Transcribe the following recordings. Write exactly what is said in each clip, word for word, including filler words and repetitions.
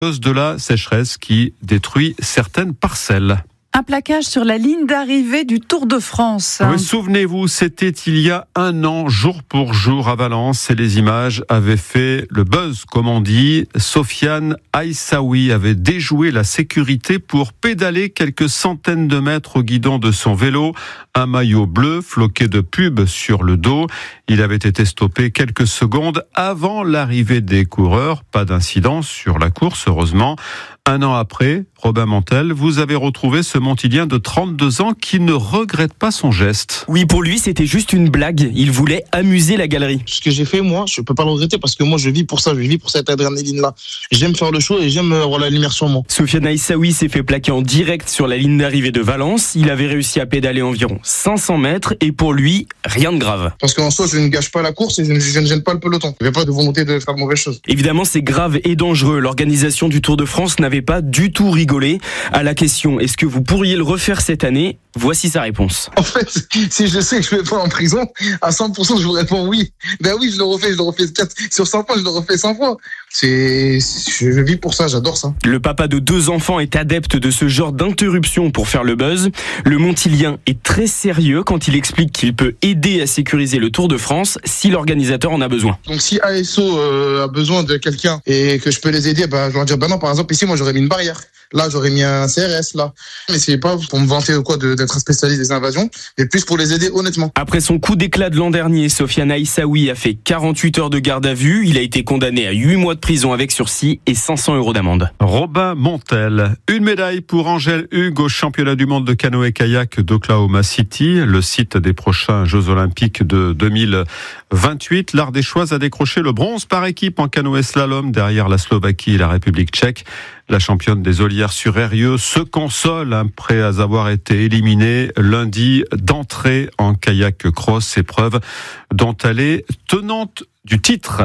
cause de la sécheresse qui détruit certaines parcelles. Un plaquage sur la ligne d'arrivée du Tour de France. Oui, souvenez-vous, c'était il y a un an, jour pour jour à Valence, et les images avaient fait le buzz, comme on dit. Sofiane Aissaoui avait déjoué la sécurité pour pédaler quelques centaines de mètres au guidon de son vélo. Un maillot bleu floqué de pub sur le dos. Il avait été stoppé quelques secondes avant l'arrivée des coureurs. Pas d'incident sur la course, heureusement. Un an après, Robin Mantel, vous avez retrouvé ce Montilien de trente-deux ans qui ne regrette pas son geste. Oui, pour lui, c'était juste une blague. Il voulait amuser la galerie. Ce que j'ai fait, moi, je peux pas le regretter parce que moi, je vis pour ça. Je vis pour cette adrénaline-là. J'aime faire le show et j'aime avoir la lumière sur moi. Sofiane Aissaoui s'est fait plaquer en direct sur la ligne d'arrivée de Valence. Il avait réussi à pédaler environ cinq cents mètres et pour lui, rien de grave. Parce qu'en soi, je ne gâche pas la course et je ne, je ne gêne pas le peloton. Il n'y a pas de volonté de faire de mauvaises choses. Évidemment, c'est grave et dangereux. L'organisation du Tour de France n'avait pas du tout rigolé. À la question, est-ce que vous pourriez le refaire cette année ? Voici sa réponse. En fait, si je sais que je vais pas en prison, à cent pour cent, je vous réponds oui. Ben oui, je le refais, je le refais quatre sur cent fois, je le refais cent fois. C'est, je vis pour ça, j'adore ça. Le papa de deux enfants est adepte de ce genre d'interruption pour faire le buzz. Le Montilien est très sérieux quand il explique qu'il peut aider à sécuriser le Tour de France si l'organisateur en a besoin. Donc si A S O euh, a besoin de quelqu'un et que je peux les aider, ben je vais leur dire, ben non, par exemple, ici, moi, j'aurais mis une barrière. Là, j'aurais mis un C R S, là. Mais c'est pas pour me vanter ou quoi de, d'être un spécialiste des invasions, mais plus pour les aider honnêtement. Après son coup d'éclat de l'an dernier, Sofiane Aissaoui a fait quarante-huit heures de garde à vue. Il a été condamné à huit mois de prison avec sursis et cinq cents euros d'amende. Robin Montel. Une médaille pour Angèle Hugues au championnat du monde de canoë-kayak d'Oklahoma City, le site des prochains Jeux Olympiques de deux mille vingt-huit. L'Ardéchoise a décroché le bronze par équipe en canoë-slalom derrière la Slovaquie et la République tchèque. La championne des Ollières-sur-Eyrieux se console après avoir été éliminée lundi d'entrée en kayak cross, épreuve dont elle est tenante du titre.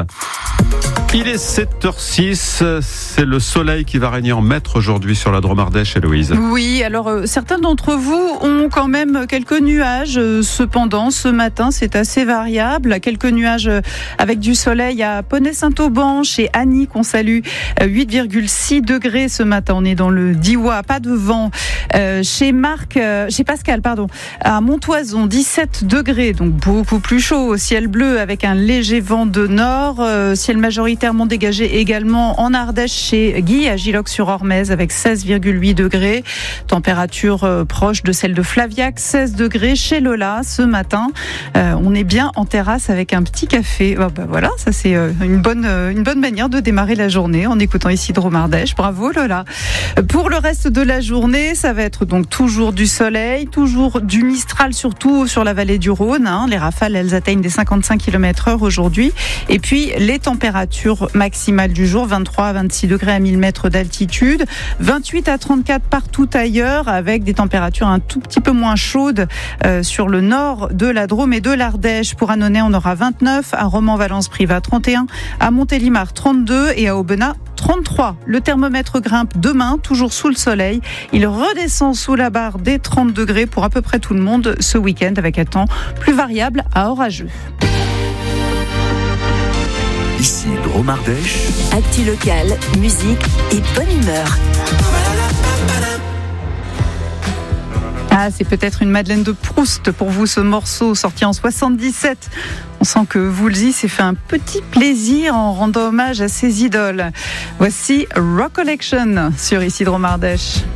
Il est sept heures six, c'est le soleil qui va régner en maître aujourd'hui sur la Drôme Ardèche, Héloïse. Oui, alors euh, certains d'entre vous ont quand même quelques nuages. Euh, cependant, ce matin, c'est assez variable. Quelques nuages euh, avec du soleil à Poney-Saint-Auban, chez Annie, qu'on salue, euh, huit virgule six degrés ce matin. On est dans le Diois, pas de vent. Euh, chez Marc, euh, chez Pascal, pardon, à Montoison, dix-sept degrés, donc beaucoup plus chaud. Ciel bleu avec un léger vent de nord. Euh, ciel majoritairement dégagé également en Ardèche chez Guy, à Giloc-sur-Ormez, avec seize virgule huit degrés. Température euh, proche de celle de Flaviac, seize degrés chez Lola ce matin. Euh, on est bien en terrasse avec un petit café. Oh, bah voilà, ça c'est euh, une bonne euh, une bonne manière de démarrer la journée en écoutant ici Drôme Ardèche. Bravo Lola. Pour le reste de la journée, ça va être donc toujours du soleil, toujours du Mistral, surtout sur la vallée du Rhône. Hein. Les rafales, elles atteignent des cinquante-cinq kilomètres heure aujourd'hui. Et puis les températures maximales du jour, vingt-trois à vingt-six degrés à mille mètres d'altitude, vingt-huit à trente-quatre partout ailleurs, avec des températures un tout petit peu moins chaudes euh, sur le nord de la Drôme et de l'Ardèche. Pour Annonay, on aura vingt-neuf, à Romans-Valence-Privas trente et un, à Montélimar trente-deux et à Aubenas trente-trois. Le thermomètre grimpe demain, toujours sous le soleil. Il redescend sous la barre des trente degrés pour à peu près tout le monde ce week-end, avec un temps plus variable à orageux. Ici Drôme Ardèche. Actu locale, musique et bonne humeur. Ah, c'est peut-être une Madeleine de Proust pour vous, ce morceau sorti en soixante-dix-sept. On sent que Woolsey s'est fait un petit plaisir en rendant hommage à ses idoles. Voici Rock Collection sur Ici Drôme Ardèche.